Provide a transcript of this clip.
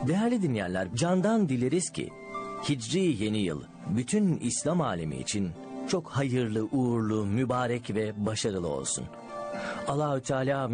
Değerli dinleyenler, candan dileriz ki Hicri yeni yıl bütün İslam alemi için çok hayırlı, uğurlu, mübarek ve başarılı olsun. Allahü Teala